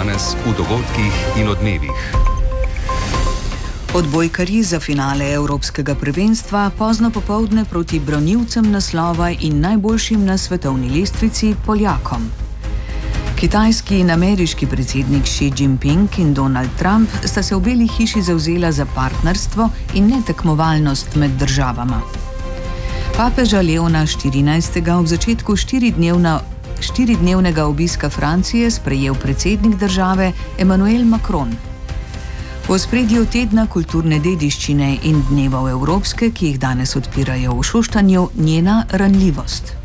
danes v dogodkih in odmevih. Odbojkarji za finale Evropskega prvenstva pozno popoldne proti branilcem naslova in najboljšim na svetovni lestvici Poljakom. Kitajski in ameriški predsednik Xi Jinping in Donald Trump sta se v Beli hiši zavzela za partnerstvo in netekmovalnost med državama. Papeža Leona XIV. Ob začetku štiridnevnega obiska Francije sprejel predsednik države Emmanuel Macron. V ospredju tedna kulturne dediščine in dnevov evropske, ki jih danes odpirajo v Šoštanju, njena ranljivost.